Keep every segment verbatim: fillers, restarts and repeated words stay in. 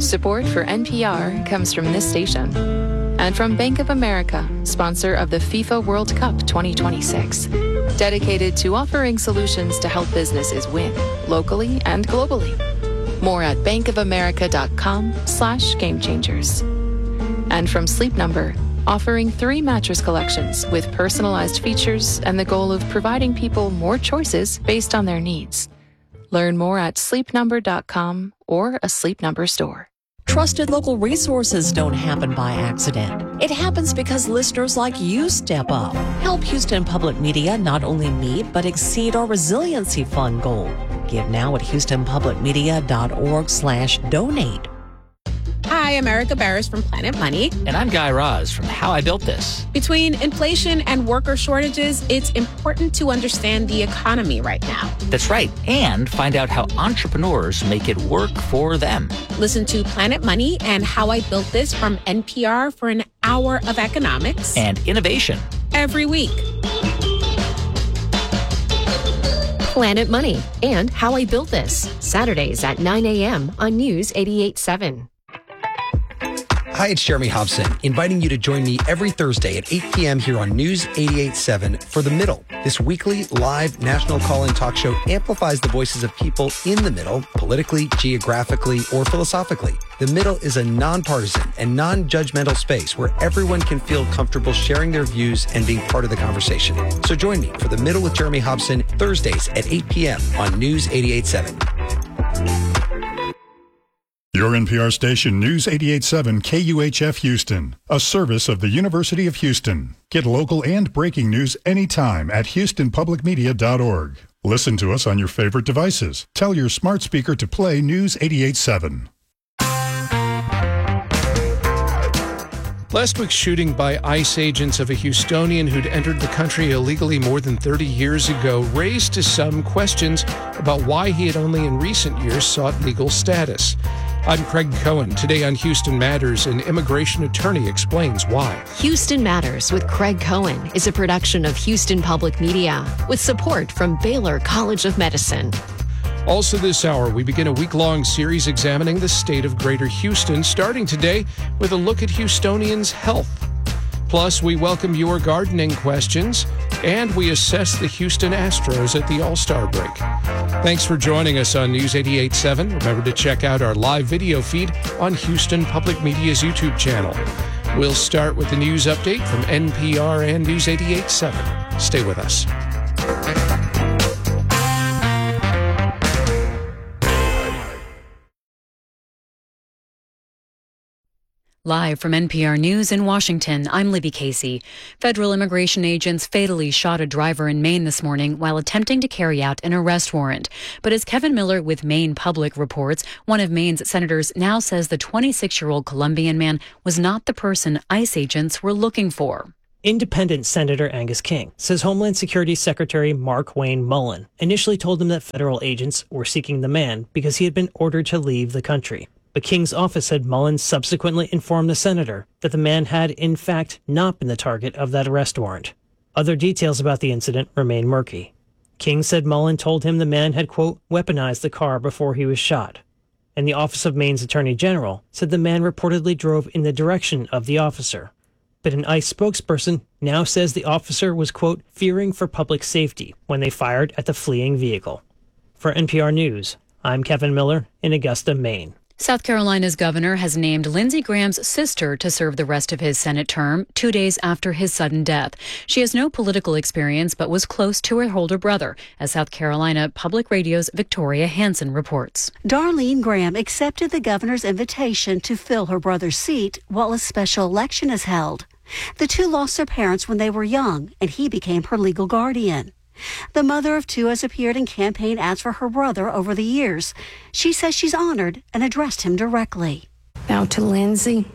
Support for N P R comes from this station and from Bank of America, sponsor of the FIFA World Cup twenty twenty-six. Dedicated to offering solutions to help businesses win, locally and globally. More at bankofamerica.com slash game changers. And from Sleep Number, offering three mattress collections with personalized features and the goal of providing people more choices based on their needs. Learn more at sleep number dot com or a Sleep Number store. Trusted local resources don't happen by accident. It happens because listeners like you step up. Help Houston Public Media not only meet, but exceed our Resiliency Fund goal. Give now at houstonpublicmedia.org slash donate. Hi, I'm Erica Barris from Planet Money. And I'm Guy Raz from How I Built This. Between inflation and worker shortages, it's important to understand the economy right now. That's right. And find out how entrepreneurs make it work for them. Listen to Planet Money and How I Built This from N P R for an hour of economics and innovation every week. Planet Money and How I Built This, Saturdays at nine a.m. on News eighty-eight point seven. Hi, it's Jeremy Hobson, inviting you to join me every Thursday at eight p.m. here on News eighty-eight point seven for The Middle. This weekly live national call-in talk show amplifies the voices of people in the middle, politically, geographically, or philosophically. The Middle is a nonpartisan and non-judgmental space where everyone can feel comfortable sharing their views and being part of the conversation. So join me for The Middle with Jeremy Hobson, Thursdays at eight p.m. on News eighty-eight point seven. Your N P R station, News eighty-eight point seven K U H F Houston, a service of the University of Houston. Get local and breaking news anytime at houston public media dot org. Listen to us on your favorite devices. Tell your smart speaker to play News eighty-eight point seven. Last week's shooting by ICE agents of a Houstonian who'd entered the country illegally more than thirty years ago raised to some questions about why he had only in recent years sought legal status. I'm Craig Cohen. Today on Houston Matters, an immigration attorney explains why. Houston Matters with Craig Cohen is a production of Houston Public Media with support from Baylor College of Medicine. Also this hour, we begin a week-long series examining the state of Greater Houston, starting today with a look at Houstonians' health. Plus, we welcome your gardening questions, and we assess the Houston Astros at the All-Star break. Thanks for joining us on News eighty-eight point seven. Remember to check out our live video feed on Houston Public Media's YouTube channel. We'll start with the news update from N P R and News eighty-eight point seven. Stay with us. Live from N P R News in Washington, I'm Libby Casey. Federal immigration agents fatally shot a driver in Maine this morning while attempting to carry out an arrest warrant. But as Kevin Miller with Maine Public reports, one of Maine's senators now says the twenty-six-year-old Colombian man was not the person ICE agents were looking for. Independent Senator Angus King says Homeland Security Secretary Mark Wayne Mullen initially told him that federal agents were seeking the man because he had been ordered to leave the country. But King's office said Mullen subsequently informed the senator that the man had, in fact, not been the target of that arrest warrant. Other details about the incident remain murky. King said Mullen told him the man had, quote, weaponized the car before he was shot. And the Office of Maine's Attorney General said the man reportedly drove in the direction of the officer. But an ICE spokesperson now says the officer was, quote, fearing for public safety when they fired at the fleeing vehicle. For N P R News, I'm Kevin Miller in Augusta, Maine. South Carolina's governor has named Lindsey Graham's sister to serve the rest of his Senate term, two days after his sudden death. She has no political experience but was close to her older brother, as South Carolina Public Radio's Victoria Hansen reports. Darlene Graham accepted the governor's invitation to fill her brother's seat while a special election is held. The two lost their parents when they were young, and he became her legal guardian. The mother of two has appeared in campaign ads for her brother over the years. She says she's honored and addressed him directly. Now to Lindsey,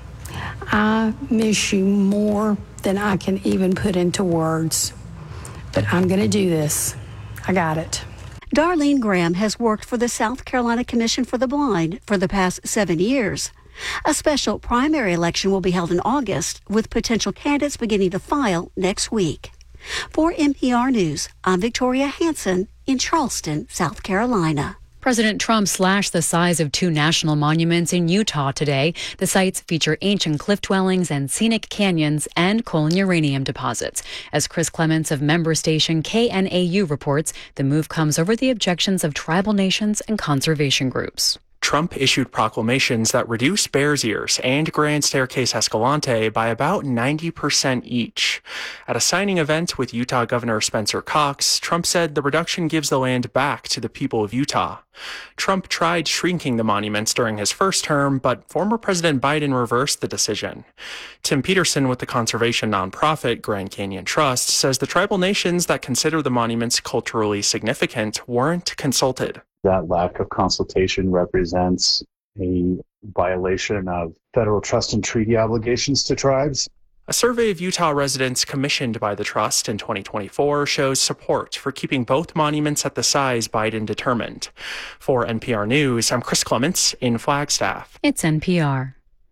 I miss you more than I can even put into words. But I'm going to do this. I got it. Darlene Graham has worked for the South Carolina Commission for the Blind for the past seven years. A special primary election will be held in August, with potential candidates beginning to file next week. For N P R News, I'm Victoria Hansen in Charleston, South Carolina. President Trump slashed the size of two national monuments in Utah today. The sites feature ancient cliff dwellings and scenic canyons and coal and uranium deposits. As Chris Clements of member station K N A U reports, the move comes over the objections of tribal nations and conservation groups. Trump issued proclamations that reduce Bears Ears and Grand Staircase Escalante by about ninety percent each. At a signing event with Utah Governor Spencer Cox, Trump said the reduction gives the land back to the people of Utah. Trump tried shrinking the monuments during his first term, but former President Biden reversed the decision. Tim Peterson with the conservation nonprofit Grand Canyon Trust says the tribal nations that consider the monuments culturally significant weren't consulted. That lack of consultation represents a violation of federal trust and treaty obligations to tribes. A survey of Utah residents commissioned by the trust in twenty twenty-four shows support for keeping both monuments at the size Biden determined. For N P R News, I'm Chris Clements in Flagstaff. It's N P R.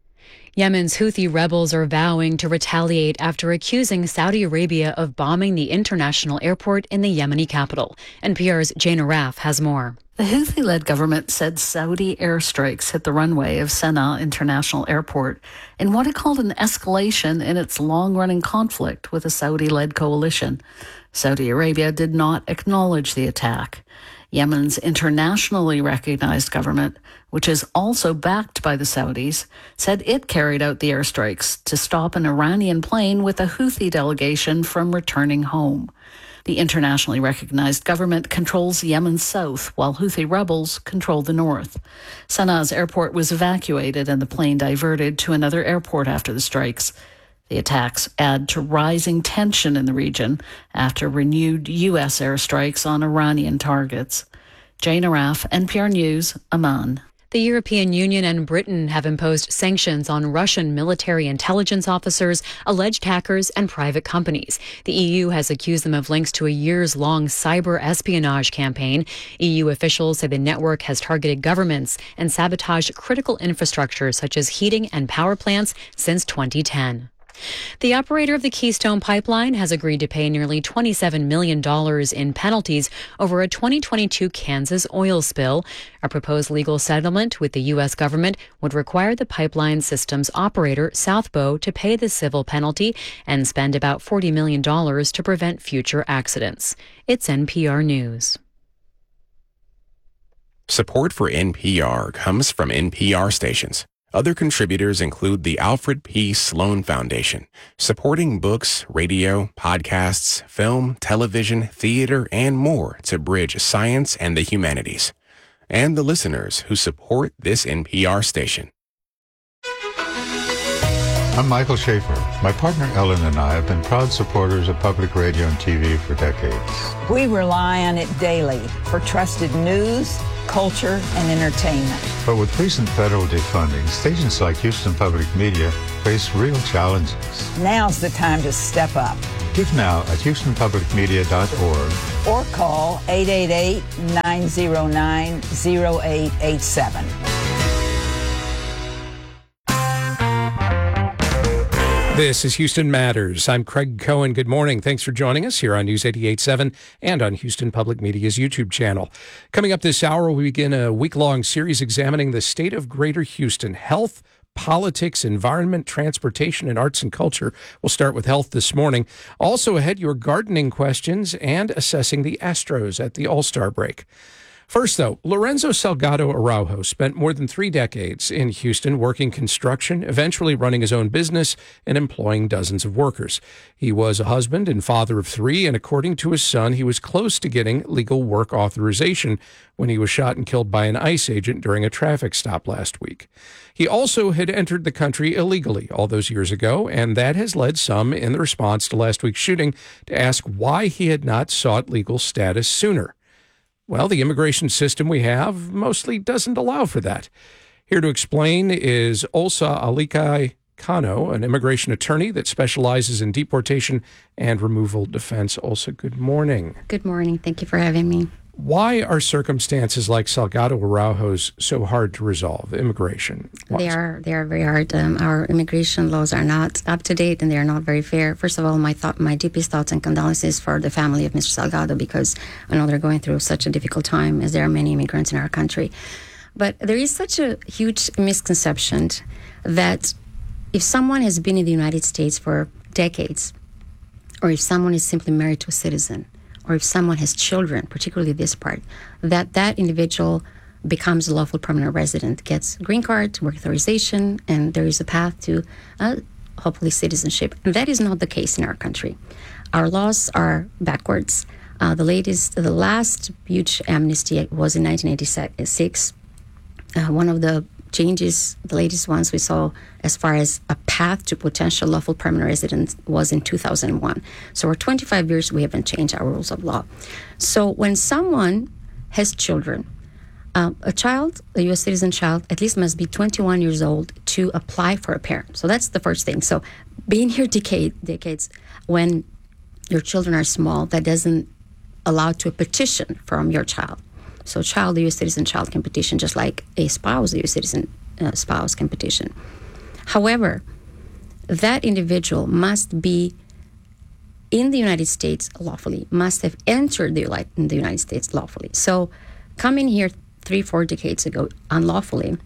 Yemen's Houthi rebels are vowing to retaliate after accusing Saudi Arabia of bombing the international airport in the Yemeni capital. N P R's Jane Araf has more. The Houthi-led government said Saudi airstrikes hit the runway of Sana'a International Airport in what it called an escalation in its long-running conflict with a Saudi-led coalition. Saudi Arabia did not acknowledge the attack. Yemen's internationally recognized government, which is also backed by the Saudis, said it carried out the airstrikes to stop an Iranian plane with a Houthi delegation from returning home. The internationally recognized government controls Yemen's south, while Houthi rebels control the north. Sana'a's airport was evacuated and the plane diverted to another airport after the strikes. The attacks add to rising tension in the region after renewed U S airstrikes on Iranian targets. Jane Araf, N P R News, Amman. The European Union and Britain have imposed sanctions on Russian military intelligence officers, alleged hackers, and private companies. The E U has accused them of links to a years-long cyber espionage campaign. E U officials say the network has targeted governments and sabotaged critical infrastructure such as heating and power plants since twenty ten. The operator of the Keystone Pipeline has agreed to pay nearly twenty-seven million dollars in penalties over a twenty twenty-two Kansas oil spill. A proposed legal settlement with the U S government would require the pipeline system's operator, South Bow, to pay the civil penalty and spend about forty million dollars to prevent future accidents. It's N P R News. Support for N P R comes from N P R stations. Other contributors include the Alfred P. Sloan Foundation, supporting books, radio, podcasts, film, television, theater, and more to bridge science and the humanities. And the listeners who support this N P R station. I'm Michael Schaefer. My partner Ellen and I have been proud supporters of public radio and T V for decades. We rely on it daily for trusted news, culture, and entertainment. But with recent federal defunding, stations like Houston Public Media face real challenges. Now's the time to step up. Give now at houston public media dot org or call eight eight eight, nine zero nine, zero eight eight seven. This is Houston Matters. I'm Craig Cohen. Good morning. Thanks for joining us here on News eighty-eight point seven and on Houston Public Media's YouTube channel. Coming up this hour, we begin a week-long series examining the state of Greater Houston: health, politics, environment, transportation, and arts and culture. We'll start with health this morning. Also ahead, your gardening questions and assessing the Astros at the All-Star break. First, though, Lorenzo Salgado Araujo spent more than three decades in Houston working construction, eventually running his own business and employing dozens of workers. He was a husband and father of three, and according to his son, he was close to getting legal work authorization when he was shot and killed by an ICE agent during a traffic stop last week. He also had entered the country illegally all those years ago, and that has led some in the response to last week's shooting to ask why he had not sought legal status sooner. Well, the immigration system we have mostly doesn't allow for that. Here to explain is Olsa Alikai Kano, an immigration attorney that specializes in deportation and removal defense. Olsa, good morning. Good morning. Thank you for having me. Why are circumstances like Salgado Araujo's so hard to resolve? Immigration. Why? They are they are very hard. Um, our immigration laws are not up to date, and they are not very fair. First of all, my thought, my deepest thoughts and condolences for the family of Mister Salgado, because I know they're going through such a difficult time, as there are many immigrants in our country. But there is such a huge misconception that if someone has been in the United States for decades, or if someone is simply married to a citizen, or if someone has children, particularly this part, that that individual becomes a lawful permanent resident, gets green card, work authorization, and there is a path to uh, hopefully citizenship. And that is not the case in our country. Our laws are backwards. Uh, the latest, the last huge amnesty was in nineteen eighty-six. Uh, one of the changes, the latest ones we saw as far as a path to potential lawful permanent residence was in two thousand one. So for twenty-five years, we haven't changed our rules of law. So when someone has children, uh, a child, a U S citizen child, at least must be twenty-one years old to apply for a parent. So that's the first thing. So being here decade, decades, when your children are small, that doesn't allow to a petition from your child. So child, a U S citizen child can petition just like a spouse, a U S citizen uh, spouse can petition. However, that individual must be in the United States lawfully, must have entered the, in the United States lawfully. So coming here three, four decades ago unlawfully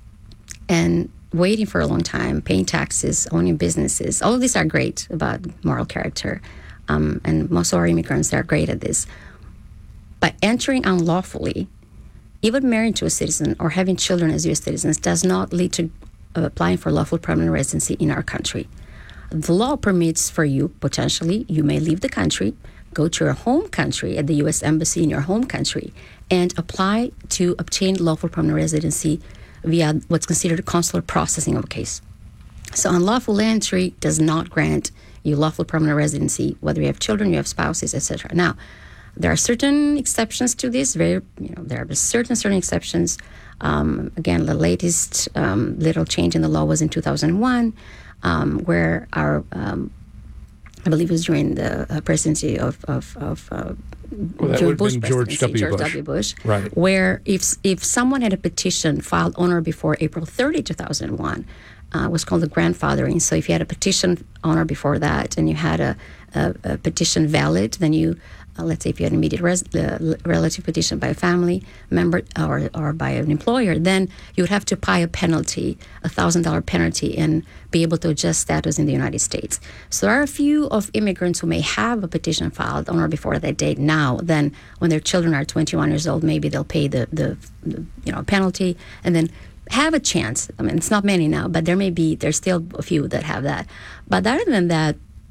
and waiting for a long time, paying taxes, owning businesses, all of these are great about moral character. Um, and most of our immigrants are great at this. But entering unlawfully, even married to a citizen or having children as U S citizens, does not lead to uh, applying for lawful permanent residency in our country. The law permits for you, potentially, you may leave the country, go to your home country at the U S Embassy in your home country, and apply to obtain lawful permanent residency via what's considered a consular processing of a case. So unlawful entry does not grant you lawful permanent residency, whether you have children, you have spouses, et cetera. Now, there are certain exceptions to this. Very, you know, there are certain certain exceptions. Um, again, the latest um, little change in the law was in two thousand one, um, where our, um, I believe it was during the uh, presidency of of, of uh, well, that George, Bush George W. George Bush. W. Bush, right? Where if if someone had a petition filed on or before April thirtieth, two thousand one. Uh, was called the grandfathering. So if you had a petition on or before that, and you had a, a, a petition valid, then you, uh, let's say if you had an immediate res- uh, relative petition by a family member or, or by an employer, then you would have to pay a penalty, a one thousand dollars penalty, and be able to adjust status in the United States. So there are a few of immigrants who may have a petition filed on or before that date now. Then when their children are twenty-one years old, maybe they'll pay the, the, the you know penalty, and then have a chance. I mean, it's not many now, but there may be, there's still a few that have that. But other than that,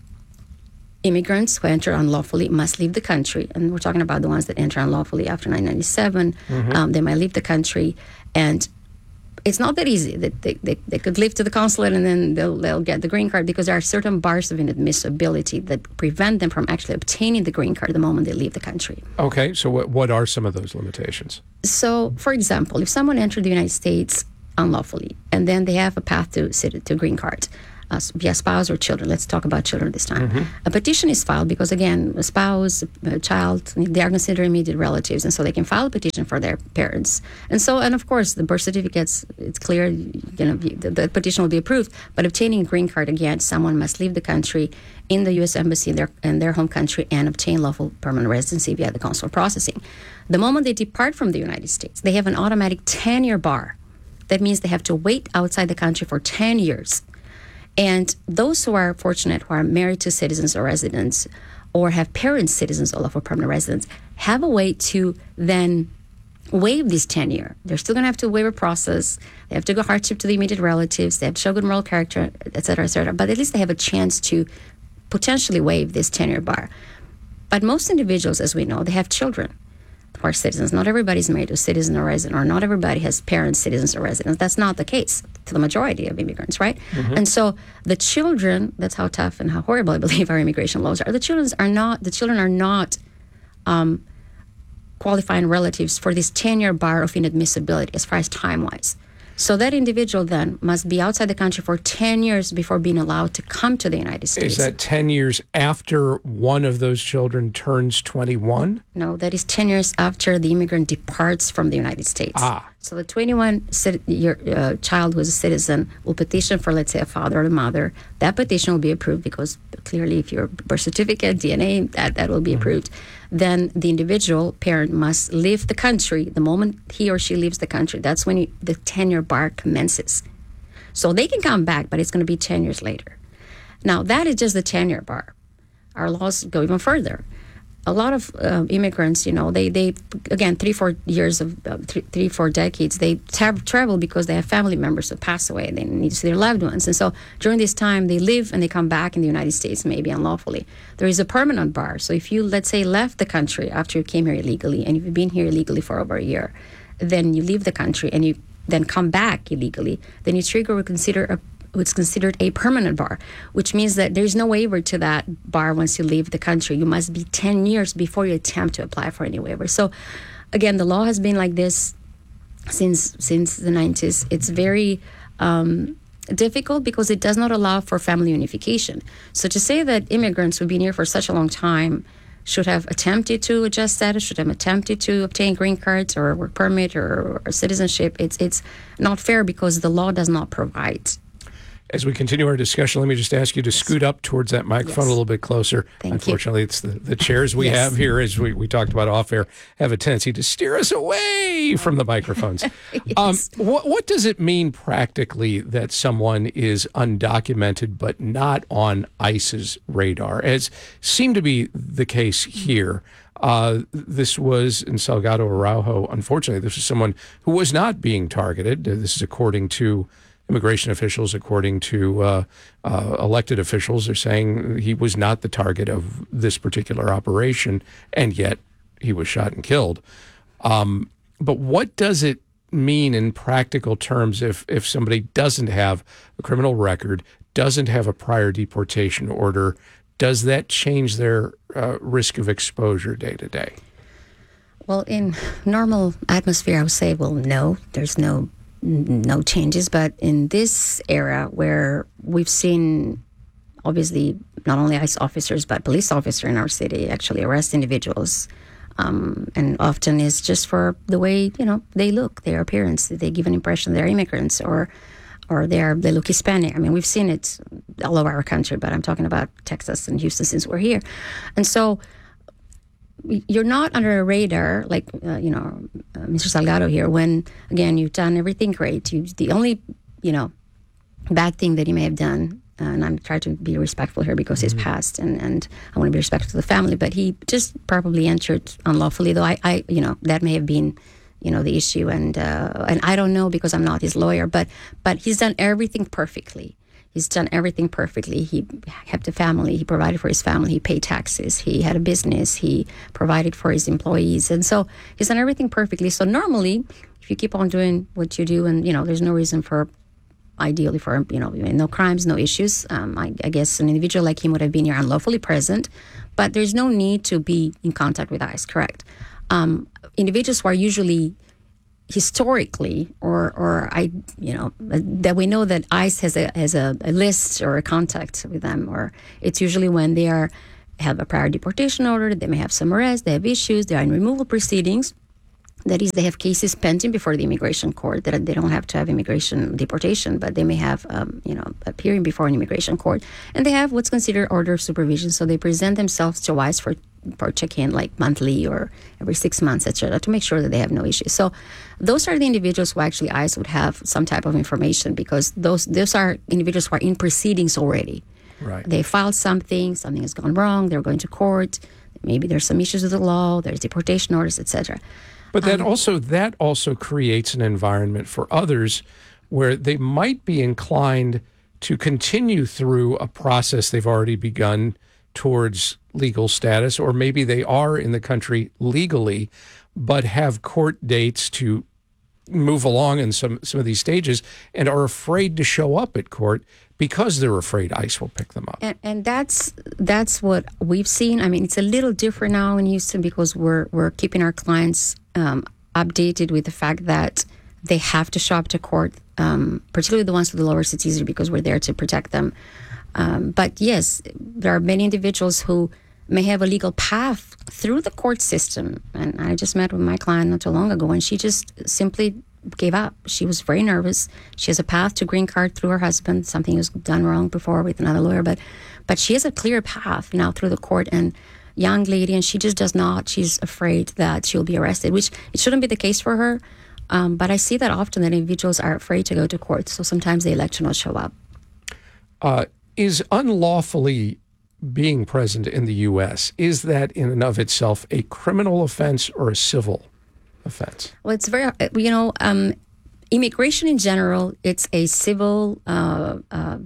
immigrants who enter unlawfully must leave the country. And we're talking about the ones that enter unlawfully after nineteen ninety-seven. Mm-hmm. Um, they might leave the country. And it's not that easy. They, they, they, they could leave to the consulate and then they'll, they'll get the green card, because there are certain bars of inadmissibility that prevent them from actually obtaining the green card the moment they leave the country. Okay, so what, what are some of those limitations? So, for example, if someone entered the United States unlawfully and then they have a path to to green card uh, via spouse or children, let's talk about children this time. Mm-hmm. A petition is filed because, again, a spouse, a child, they are considered immediate relatives, and so they can file a petition for their parents. And so, and of course, the birth certificates, it's clear, you know, the, the petition will be approved, but obtaining a green card, again, someone must leave the country in the U S Embassy in their, in their home country and obtain lawful permanent residency via the consular processing. The moment they depart from the United States, they have an automatic ten-year bar. That means they have to wait outside the country for ten years. And those who are fortunate, who are married to citizens or residents, or have parents citizens or lawful permanent residents, have a way to then waive this tenure. They're still going to have to waive a process. They have to go hardship to the immediate relatives. They have to show good moral character, et cetera, et cetera. But at least they have a chance to potentially waive this tenure bar. But most individuals, as we know, they have children who are citizens. Not everybody's married to a citizen or resident, or not everybody has parents, citizens, or residents. That's not the case to the majority of immigrants, right? Mm-hmm. And so the children, that's how tough and how horrible I believe our immigration laws are. The children are not, the children are not um, qualifying relatives for this ten-year bar of inadmissibility as far as time-wise. So that individual then must be outside the country for ten years before being allowed to come to the United States. Is that ten years after one of those children turns twenty-one? No, that is ten years after the immigrant departs from the United States. Ah. So the twenty-one-year uh, child who is a citizen will petition for, let's say, a father or a mother. That petition will be approved because clearly if your birth certificate, D N A, that, that will be mm-hmm. approved. Then the individual parent must leave the country. The moment he or she leaves the country, that's when you, the ten-year bar commences. So they can come back, but it's going to be ten years later. Now, that is just the ten-year bar. Our laws go even further. A lot of uh, immigrants, you know, they, they again, three, four years of, uh, three, three, four decades, they tra- travel because they have family members who pass away. They need to see their loved ones. And so during this time, they live and they come back in the United States, maybe unlawfully. There is a permanent bar. So if you, let's say, left the country after you came here illegally, and you've been here illegally for over a year, then you leave the country and you then come back illegally, then you trigger or consider a what's considered a permanent bar, which means that there's no waiver to that bar once you leave the country. You must be ten years before you attempt to apply for any waiver. So, again, the law has been like this since since the nineties. It's very um, difficult because it does not allow for family unification. So to say that immigrants who've been here for such a long time should have attempted to adjust status, should have attempted to obtain green cards or work permit or, or citizenship, it's it's not fair because the law does not provide. As we continue our discussion, let me just ask you to scoot up towards that microphone yes. a little bit closer. Thank Unfortunately, you. it's the, the chairs we yes. have here, as we, we talked about off air, have a tendency to steer us away from the microphones. yes. um, what, what does it mean practically that someone is undocumented but not on ICE's radar? As seemed to be the case here. Uh, this was in Salgado Araujo. Unfortunately, this is someone who was not being targeted. This is according to immigration officials, according to uh, uh, elected officials, are saying he was not the target of this particular operation, and yet he was shot and killed. Um, but what does it mean in practical terms if, if somebody doesn't have a criminal record, doesn't have a prior deportation order? Does that change their uh, risk of exposure day to day? Well, in normal atmosphere, I would say, well, no, there's no no changes. But in this era where we've seen, obviously, not only ICE officers, but police officers in our city actually arrest individuals, um, and often it's just for the way, you know, they look, their appearance. They give an impression they're immigrants or or they're, they look Hispanic. I mean, we've seen it all over our country, but I'm talking about Texas and Houston since we're here. And so you're not under a radar, like, uh, you know, uh, Mister Salgado here, when, again, you've done everything great. You, the only, you know, bad thing that he may have done, uh, and I'm trying to be respectful here because mm-hmm. he's passed, and, and I want to be respectful to the family, but he just probably entered unlawfully, though I, I you know, that may have been, you know, the issue, and uh, and I don't know because I'm not his lawyer, but but he's done everything perfectly. He's done everything perfectly. He kept a family. He provided for his family. He paid taxes. He had a business. He provided for his employees. And so he's done everything perfectly. So normally, if you keep on doing what you do, and, you know, there's no reason for, ideally for, you know, no crimes, no issues. Um, I, I guess an individual like him would have been here unlawfully present. But there's no need to be in contact with ICE, correct? Um, individuals who are usually historically, or or I, you know, that we know that ICE has a has a, a list or a contact with them, or it's usually when they are have a prior deportation order, they may have some arrests, they have issues, they are in removal proceedings. That is, they have cases pending before the immigration court. That they don't have to have immigration deportation, but they may have, um, you know, appearing before an immigration court, and they have what's considered order of supervision. So they present themselves to ICE for for check-in, like monthly or every six months, et cetera, to make sure that they have no issues. So those are the individuals who actually ICE would have some type of information, because those those are individuals who are in proceedings already. Right. They filed something, something has gone wrong, they're going to court. Maybe there's some issues with the law, there's deportation orders, et cetera. But that um, also that also creates an environment for others where they might be inclined to continue through a process they've already begun towards legal status, or maybe they are in the country legally, but have court dates to move along in some, some of these stages and are afraid to show up at court because they're afraid ICE will pick them up. And, and that's that's what we've seen. I mean, it's a little different now in Houston because we're we're keeping our clients um, updated with the fact that they have to show up to court, um, particularly the ones with the lower it's easier because we're there to protect them. Um, but yes, there are many individuals who may have a legal path through the court system. And I just met with my client not too long ago, and she just simply gave up. She was very nervous. She has a path to green card through her husband. Something was done wrong before with another lawyer, but but she has a clear path now through the court. And young lady, and she just does not. She's afraid that she'll be arrested, which it shouldn't be the case for her. Um, but I see that often that individuals are afraid to go to court, so sometimes they elect to not show up. Uh, is unlawfully being present in the U S, is that in and of itself a criminal offense or a civil offense? Well, it's very, you know, um, immigration in general, it's a civil, uh, uh,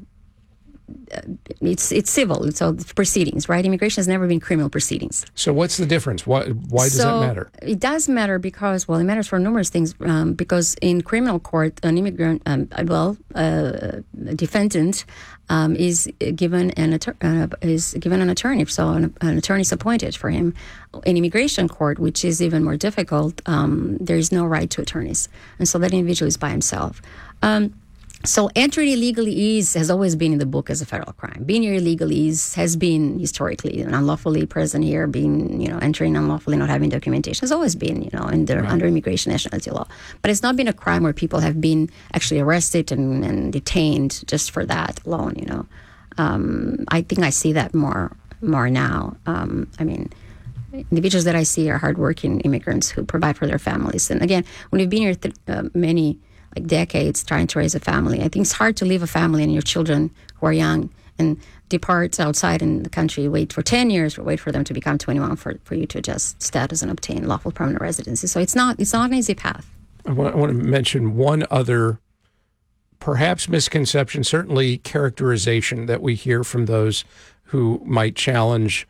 it's it's civil, so proceedings, right? Immigration has never been criminal proceedings. So what's the difference? Why, why does so that matter? It does matter because, well, it matters for numerous things. Um, because in criminal court, an immigrant, um, well, uh, a defendant um, is given an attor- uh, is given an attorney, so an, an attorney is appointed for him. In immigration court, which is even more difficult, um, there is no right to attorneys, and so that individual is by himself. Um, So entering illegally is has always been in the book as a federal crime. Being here illegally is, has been historically unlawfully present here, being, you know, entering unlawfully, not having documentation has always been, you know, in the, Right. under immigration nationality law. But it's not been a crime where people have been actually arrested and, and detained just for that alone, you know. Um, I think I see that more more now. Um, I mean, individuals that I see are hardworking immigrants who provide for their families. And again, when you've been here th- uh, many like decades trying to raise a family, I think it's hard to leave a family and your children who are young and depart outside in the country, wait for ten years or wait for them to become twenty-one for, for you to adjust status and obtain lawful permanent residency. So it's not it's not an easy path. I want, I want to mention one other perhaps misconception, certainly characterization that we hear from those who might challenge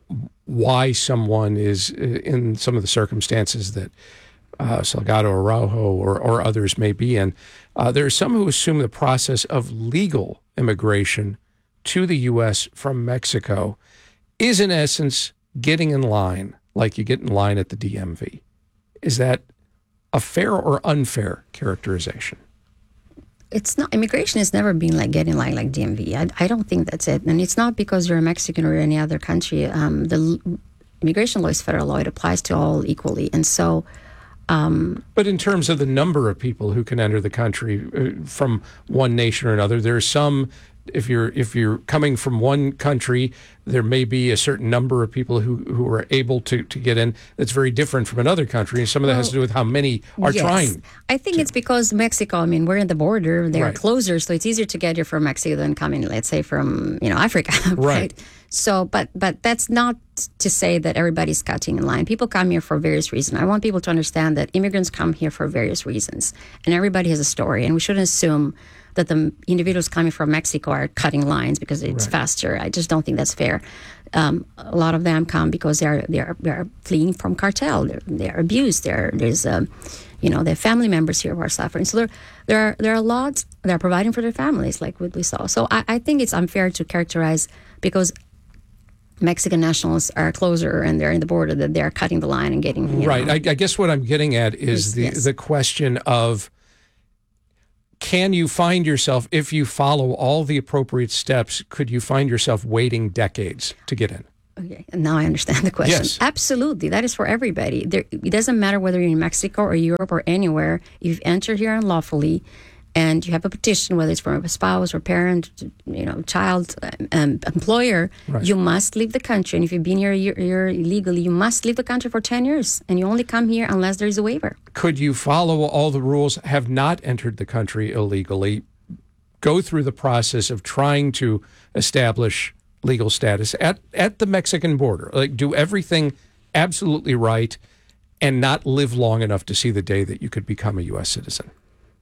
why someone is in some of the circumstances that Uh, Salgado Araujo or, or others may be in. Uh, there are some who assume the process of legal immigration to the U S from Mexico is, in essence, getting in line like you get in line at the D M V. Is that a fair or unfair characterization? It's not, immigration has never been like getting like like D M V. I, I don't think that's it. And it's not because you're a Mexican or any other country. Um, the l- immigration law is federal law. It applies to all equally. And so... Um, but in terms of the number of people who can enter the country uh, from one nation or another, there are some. If you're if you're coming from one country, there may be a certain number of people who, who are able to, to get in. That's very different from another country, and some of that well, has to do with how many are yes. trying. I think it's because Mexico. I mean, we're in the border; they're Right. closer, so it's easier to get here from Mexico than coming, let's say, from you know Africa, right? Right. So, but but that's not to say that everybody's cutting in line. People come here for various reasons. I want people to understand that immigrants come here for various reasons, and everybody has a story, and we shouldn't assume that the individuals coming from Mexico are cutting lines because it's Right. faster. I just don't think that's fair. Um, a lot of them come because they're they're, they're fleeing from cartel. They're, they're abused. There there's um, you know, their family members here who are suffering. So there there are there are lots that are providing for their families, like what we saw. So I, I think it's unfair to characterize because Mexican nationals are closer and they're in the border that they're cutting the line and getting you Right. know. I, I guess what I'm getting at is the, Yes. the question of, can you find yourself, if you follow all the appropriate steps, could you find yourself waiting decades to get in? Okay, and now I understand the question. Yes. Absolutely. That is for everybody. There, it doesn't matter whether you're in Mexico or Europe or anywhere. If you've entered here unlawfully and you have a petition, whether it's from a spouse or parent, you know, child, um, employer, Right. you must leave the country. And if you've been here a year, year illegally, you must leave the country for ten years. And you only come here unless there is a waiver. Could you follow all the rules, have not entered the country illegally, go through the process of trying to establish legal status at, at the Mexican border, like do everything absolutely right and not live long enough to see the day that you could become a U S citizen?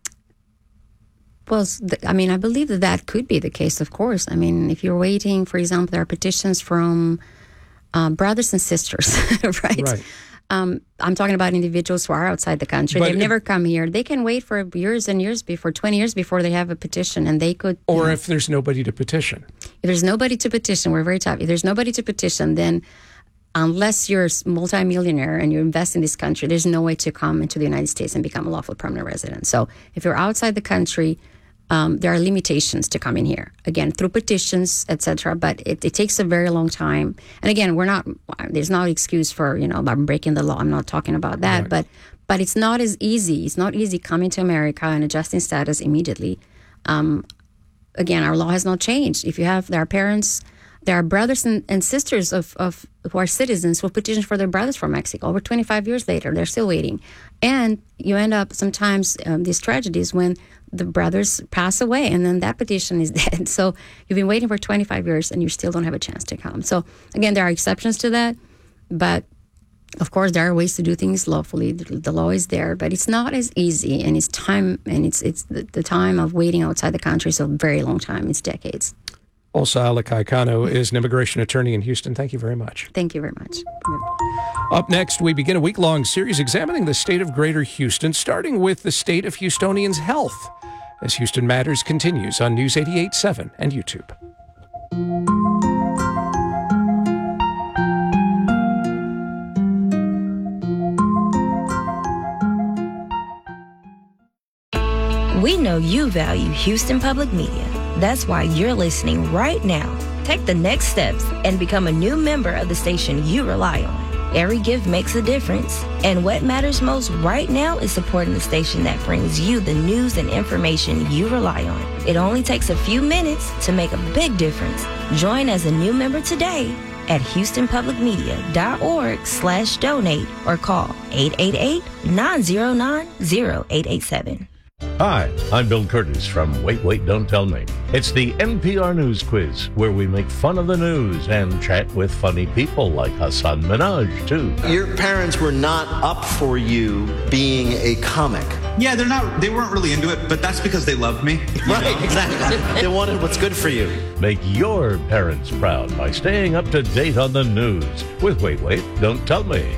Well, th- I mean, I believe that that could be the case, of course. I mean, if you're waiting, for example, there are petitions from uh, brothers and sisters, right? Right. Um, I'm talking about individuals who are outside the country. But They've it- never come here. They can wait for years and years before, twenty years before they have a petition, and they could. you Or know, if there's nobody to petition. if there's nobody to petition, we're very tough. If there's nobody to petition, then unless you're a multimillionaire and you invest in this country, there's no way to come into the United States and become a lawful permanent resident. So if you're outside the country, um, there are limitations to come in here. Again, through petitions, et cetera. But it, it takes a very long time. And again, we're not. There's no excuse for you know about breaking the law. I'm not talking about that. Right. But but it's not as easy. It's not easy coming to America and adjusting status immediately. Um, again, our law has not changed. If you have there are parents. There are brothers and, and sisters of, of who are citizens who petition for their brothers from Mexico. Over twenty-five years later, they're still waiting. And you end up sometimes um, these tragedies when the brothers pass away and then that petition is dead. So you've been waiting for twenty-five years and you still don't have a chance to come. So again, there are exceptions to that. But of course, there are ways to do things lawfully. The, the law is there, but it's not as easy. And it's time, and it's, it's the, the time of waiting outside the country is a very long time. It's decades. Olsa Alakaikano is an immigration attorney in Houston. Thank you very much. Thank you very much. Up next, we begin a week-long series examining the state of Greater Houston, starting with the state of Houstonians' health, as Houston Matters continues on News eighty-eight point seven and YouTube. We know you value Houston Public Media. That's why you're listening right now. Take the next steps and become a new member of the station you rely on. Every gift makes a difference, and what matters most right now is supporting the station that brings you the news and information you rely on. It only takes a few minutes to make a big difference. Join as a new member today at houstonpublicmedia.org slash donate or call eight eight eight, nine zero nine, zero eight eight seven. Hi, I'm Bill Curtis from Wait, Wait, Don't Tell Me. It's the N P R News Quiz, where we make fun of the news and chat with funny people like Hassan Minhaj, too. Your parents were not up for you being a comic. Yeah, they're not. They weren't really into it, but that's because they loved me. Right, know? Exactly. They wanted what's good for you. Make your parents proud by staying up to date on the news with Wait, Wait, Don't Tell Me.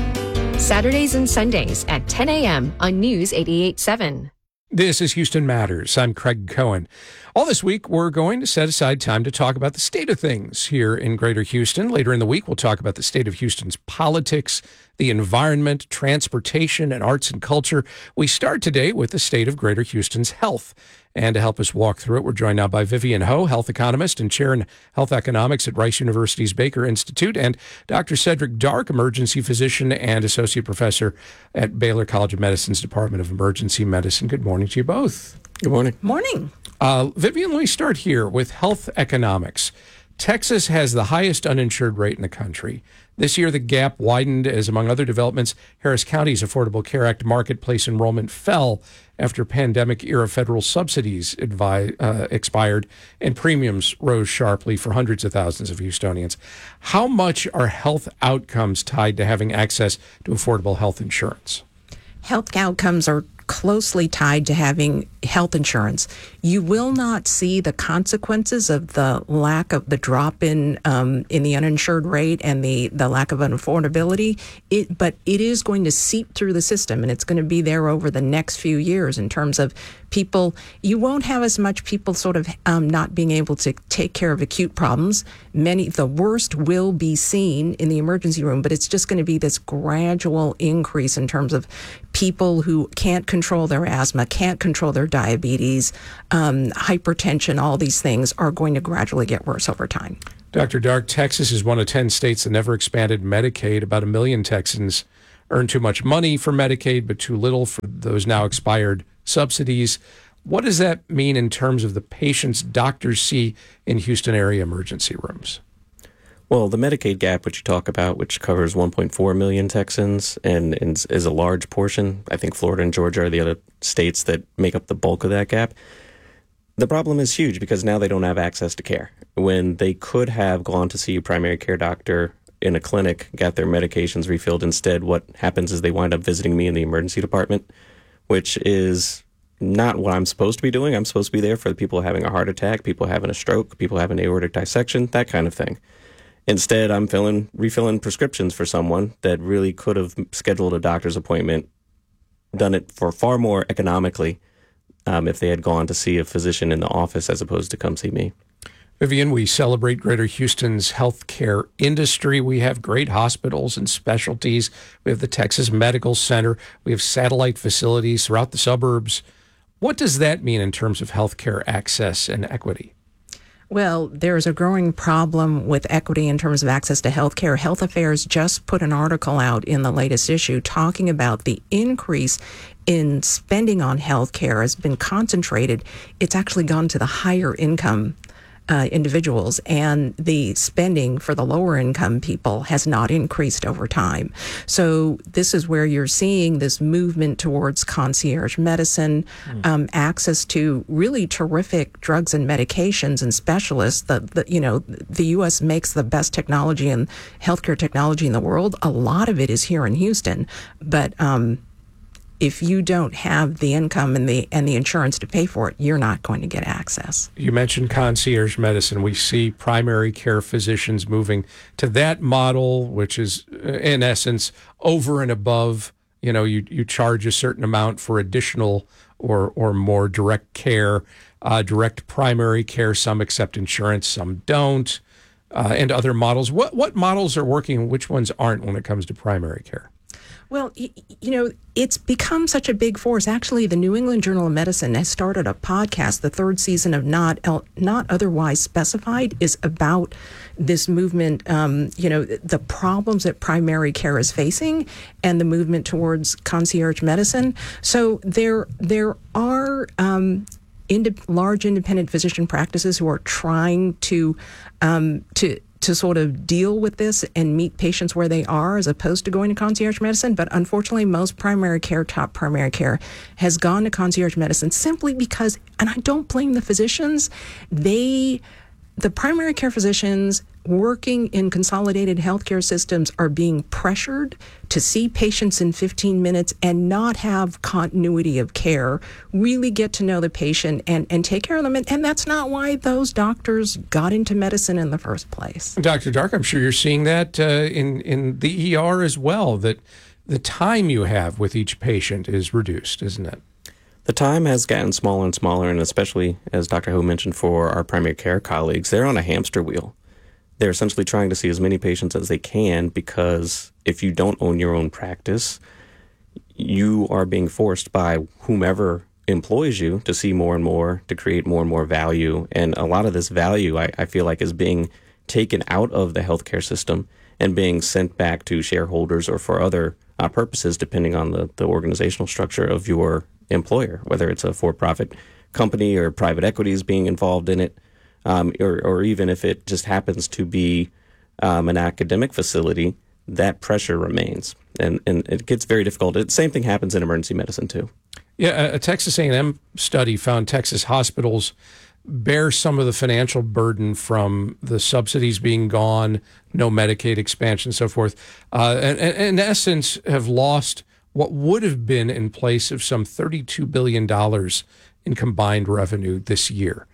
Saturdays and Sundays at ten a.m. on News eighty-eight point seven. This is Houston Matters. I'm Craig Cohen. All this week, we're going to set aside time to talk about the state of things here in Greater Houston. Later in the week, we'll talk about the state of Houston's politics, the environment, transportation, and arts and culture. We start today with the state of Greater Houston's health. And to help us walk through it, we're joined now by Vivian Ho, health economist and chair in health economics at Rice University's Baker Institute, and Doctor Cedric Dark, emergency physician and associate professor at Baylor College of Medicine's Department of Emergency Medicine. Good morning to you both. Good morning. Morning. Uh, Vivian, let me start here with health economics. Texas has the highest uninsured rate in the country. This year, the gap widened as, among other developments, Harris County's Affordable Care Act marketplace enrollment fell after pandemic-era federal subsidies advi- uh, expired and premiums rose sharply for hundreds of thousands of Houstonians. How much are health outcomes tied to having access to affordable health insurance? Health outcomes are closely tied to having health insurance. You will not see the consequences of the lack of the drop in um, in the uninsured rate and the, the lack of affordability. It, but it is going to seep through the system, and it's going to be there over the next few years in terms of people. You won't have as much people sort of um, not being able to take care of acute problems. Many, the worst will be seen in the emergency room, but it's just going to be this gradual increase in terms of people who can't control their asthma, can't control their diabetes, um, hypertension, all these things are going to gradually get worse over time. Doctor Dark, Texas is one of ten states that never expanded Medicaid. About a million Texans earn too much money for Medicaid, but too little for those now expired subsidies. What does that mean in terms of the patients doctors see in Houston area emergency rooms? Well, the Medicaid gap, which you talk about, which covers one point four million Texans and, and is a large portion. I think Florida and Georgia are the other states that make up the bulk of that gap. The problem is huge because now they don't have access to care. When they could have gone to see a primary care doctor in a clinic, got their medications refilled instead, what happens is they wind up visiting me in the emergency department, which is not what I'm supposed to be doing. I'm supposed to be there for the people having a heart attack, people having a stroke, people having aortic dissection, that kind of thing. Instead, I'm filling, refilling prescriptions for someone that really could have scheduled a doctor's appointment, done it for far more economically um, if they had gone to see a physician in the office as opposed to come see me. Vivian, we celebrate Greater Houston's healthcare industry. We have great hospitals and specialties. We have the Texas Medical Center. We have satellite facilities throughout the suburbs. What does that mean in terms of healthcare access and equity? Well, there's a growing problem with equity in terms of access to health care. Health Affairs just put an article out in the latest issue talking about the increase in spending on health care has been concentrated. It's actually gone to the higher income Uh, individuals, and the spending for the lower income people has not increased over time. So this is where you're seeing this movement towards concierge medicine, mm. um, access to really terrific drugs and medications and specialists. That the, you know, the U S makes the best technology and healthcare technology in the world. A lot of it is here in Houston, but um, if you don't have the income and the and the insurance to pay for it, you're not going to get access. You mentioned concierge medicine. We see primary care physicians moving to that model, which is in essence over and above. You know, you you charge a certain amount for additional or or more direct care, uh, direct primary care. Some accept insurance, some don't, uh, and other models. What what models are working and which ones aren't when it comes to primary care? Well, you know, it's become such a big force. Actually, the New England Journal of Medicine has started a podcast. The third season of Not Not Otherwise Specified is about this movement, um, you know, the problems that primary care is facing and the movement towards concierge medicine. So there, there are um, ind- large independent physician practices who are trying to um, to to sort of deal with this and meet patients where they are as opposed to going to concierge medicine. But unfortunately, most primary care, top primary care, has gone to concierge medicine simply because, and I don't blame the physicians, they, the primary care physicians working in consolidated healthcare systems are being pressured to see patients in fifteen minutes and not have continuity of care, really get to know the patient and, and take care of them. And, and that's not why those doctors got into medicine in the first place. Doctor Dark, I'm sure you're seeing that uh, in, in the E R as well, that the time you have with each patient is reduced, isn't it? The time has gotten smaller and smaller, and especially, as Doctor Ho mentioned, for our primary care colleagues, they're on a hamster wheel. They're essentially trying to see as many patients as they can because if you don't own your own practice, you are being forced by whomever employs you to see more and more, to create more and more value. And a lot of this value, I, I feel like, is being taken out of the healthcare system and being sent back to shareholders or for other uh, purposes, depending on the, the organizational structure of your employer, whether it's a for-profit company or private equity is being involved in it. Um, or, or even if it just happens to be um, an academic facility, that pressure remains. And, and it gets very difficult. The same thing happens in emergency medicine, too. Yeah, a Texas A and M study found Texas hospitals bear some of the financial burden from the subsidies being gone, no Medicaid expansion, and so forth, uh, and, and in essence have lost what would have been in place of some thirty-two billion dollars in combined revenue this year.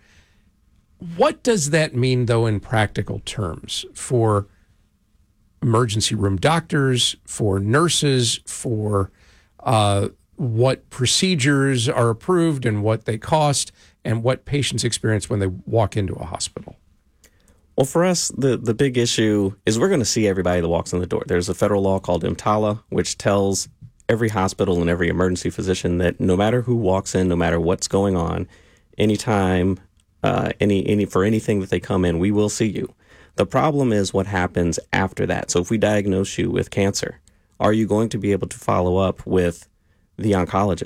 What does that mean, though, in practical terms for emergency room doctors, for nurses, for uh, what procedures are approved and what they cost, and what patients experience when they walk into a hospital? Well, for us, the, the big issue is we're going to see everybody that walks in the door. There's a federal law called EMTALA, which tells every hospital and every emergency physician that no matter who walks in, no matter what's going on, anytime Uh, any, any for anything that they come in, we will see you. The problem is what happens after that. So if we diagnose you with cancer, are you going to be able to follow up with the oncologist?